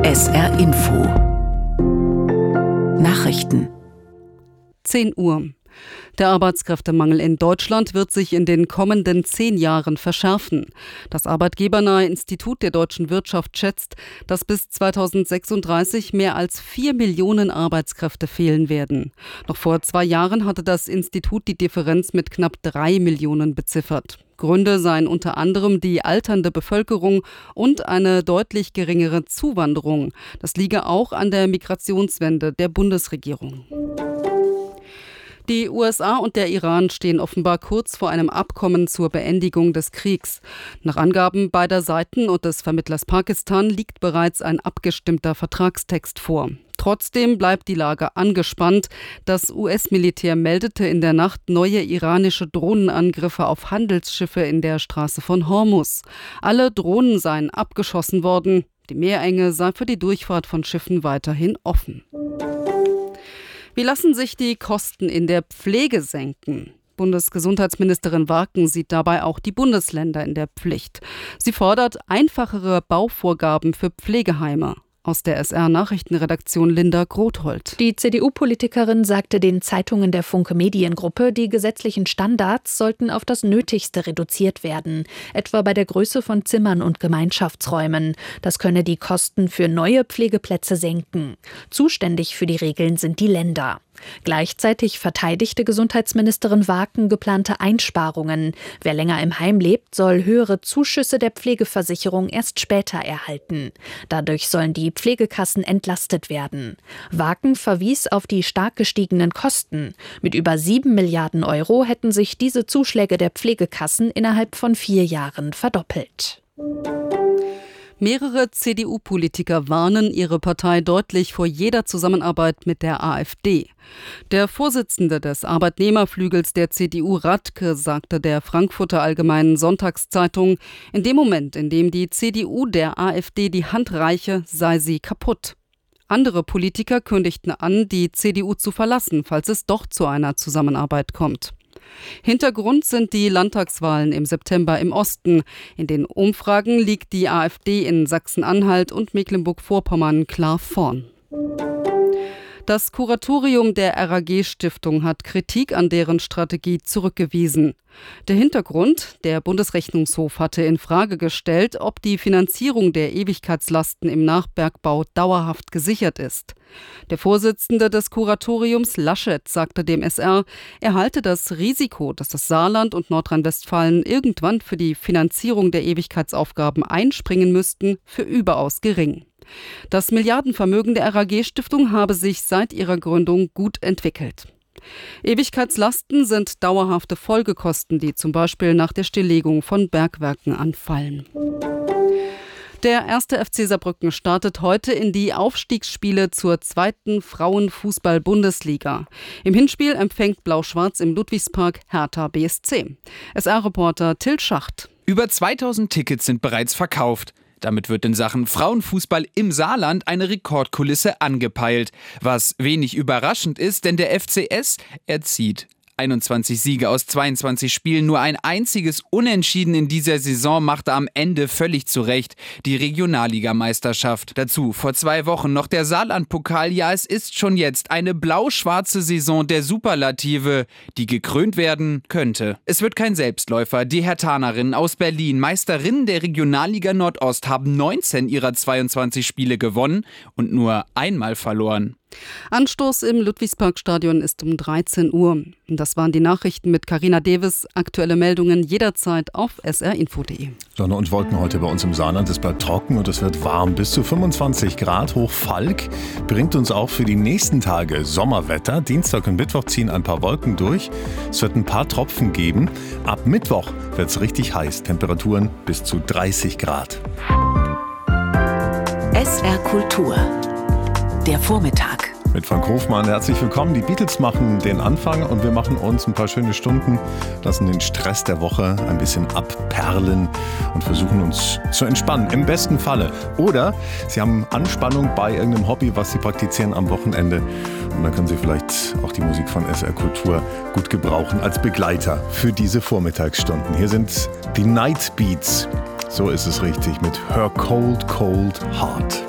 SR Info Nachrichten 10 Uhr. Der Arbeitskräftemangel in Deutschland wird sich in den kommenden 10 Jahren verschärfen. Das arbeitgebernahe Institut der deutschen Wirtschaft schätzt, dass bis 2036 mehr als 4 Millionen Arbeitskräfte fehlen werden. Noch vor 2 Jahren hatte das Institut die Differenz mit knapp 3 Millionen beziffert. Gründe seien unter anderem die alternde Bevölkerung und eine deutlich geringere Zuwanderung. Das liege auch an der Migrationswende der Bundesregierung. Die USA und der Iran stehen offenbar kurz vor einem Abkommen zur Beendigung des Kriegs. Nach Angaben beider Seiten und des Vermittlers Pakistan liegt bereits ein abgestimmter Vertragstext vor. Trotzdem bleibt die Lage angespannt. Das US-Militär meldete in der Nacht neue iranische Drohnenangriffe auf Handelsschiffe in der Straße von Hormuz. Alle Drohnen seien abgeschossen worden. Die Meerenge sei für die Durchfahrt von Schiffen weiterhin offen. Wie lassen sich die Kosten in der Pflege senken? Bundesgesundheitsministerin Warken sieht dabei auch die Bundesländer in der Pflicht. Sie fordert einfachere Bauvorgaben für Pflegeheime. Aus der SR-Nachrichtenredaktion Linda Grothold. Die CDU-Politikerin sagte den Zeitungen der Funke Mediengruppe, die gesetzlichen Standards sollten auf das Nötigste reduziert werden, etwa bei der Größe von Zimmern und Gemeinschaftsräumen. Das könne die Kosten für neue Pflegeplätze senken. Zuständig für die Regeln sind die Länder. Gleichzeitig verteidigte Gesundheitsministerin Warken geplante Einsparungen. Wer länger im Heim lebt, soll höhere Zuschüsse der Pflegeversicherung erst später erhalten. Dadurch sollen die Pflegekassen entlastet werden. Warken verwies auf die stark gestiegenen Kosten. Mit über 7 Milliarden Euro hätten sich diese Zuschläge der Pflegekassen innerhalb von 4 Jahren verdoppelt. Mehrere CDU-Politiker warnen ihre Partei deutlich vor jeder Zusammenarbeit mit der AfD. Der Vorsitzende des Arbeitnehmerflügels der CDU, Radke, sagte der Frankfurter Allgemeinen Sonntagszeitung, in dem Moment, in dem die CDU der AfD die Hand reiche, sei sie kaputt. Andere Politiker kündigten an, die CDU zu verlassen, falls es doch zu einer Zusammenarbeit kommt. Hintergrund sind die Landtagswahlen im September im Osten. In den Umfragen liegt die AfD in Sachsen-Anhalt und Mecklenburg-Vorpommern klar vorn. Das Kuratorium der RAG-Stiftung hat Kritik an deren Strategie zurückgewiesen. Der Hintergrund: Der Bundesrechnungshof hatte in Frage gestellt, ob die Finanzierung der Ewigkeitslasten im Nachbergbau dauerhaft gesichert ist. Der Vorsitzende des Kuratoriums, Laschet, sagte dem SR, er halte das Risiko, dass das Saarland und Nordrhein-Westfalen irgendwann für die Finanzierung der Ewigkeitsaufgaben einspringen müssten, für überaus gering. Das Milliardenvermögen der RAG-Stiftung habe sich seit ihrer Gründung gut entwickelt. Ewigkeitslasten sind dauerhafte Folgekosten, die zum Beispiel nach der Stilllegung von Bergwerken anfallen. Der 1. FC Saarbrücken startet heute in die Aufstiegsspiele zur 2. Frauenfußball-Bundesliga. Im Hinspiel empfängt Blau-Schwarz im Ludwigspark Hertha BSC. SR-Reporter Till Schacht. Über 2000 Tickets sind bereits verkauft. Damit wird in Sachen Frauenfußball im Saarland eine Rekordkulisse angepeilt. Was wenig überraschend ist, denn der FCS, er zieht. 21 Siege aus 22 Spielen, nur ein einziges Unentschieden in dieser Saison machte am Ende völlig zurecht die Regionalligameisterschaft. Dazu vor 2 Wochen noch der Saarland-Pokal. Ja, es ist schon jetzt eine blau-schwarze Saison der Superlative, die gekrönt werden könnte. Es wird kein Selbstläufer. Die Herthanerinnen aus Berlin, Meisterinnen der Regionalliga Nordost, haben 19 ihrer 22 Spiele gewonnen und nur einmal verloren. Anstoß im Ludwigsparkstadion ist um 13 Uhr. Das waren die Nachrichten mit Carina Davis. Aktuelle Meldungen jederzeit auf srinfo.de. Sonne und Wolken heute bei uns im Saarland. Es bleibt trocken und es wird warm. Bis zu 25 Grad. Hoch Falk bringt uns auch für die nächsten Tage Sommerwetter. Dienstag und Mittwoch ziehen ein paar Wolken durch. Es wird ein paar Tropfen geben. Ab Mittwoch wird es richtig heiß. Temperaturen bis zu 30 Grad. SR Kultur. Der Vormittag. Mit Frank Hofmann, herzlich willkommen. Die Beatles machen den Anfang und wir machen uns ein paar schöne Stunden, lassen den Stress der Woche ein bisschen abperlen und versuchen uns zu entspannen, im besten Falle. Oder Sie haben Anspannung bei irgendeinem Hobby, was Sie praktizieren am Wochenende und dann können Sie vielleicht auch die Musik von SR Kultur gut gebrauchen als Begleiter für diese Vormittagsstunden. Hier sind die Night Beats, so ist es richtig, mit Her Cold, Cold Heart.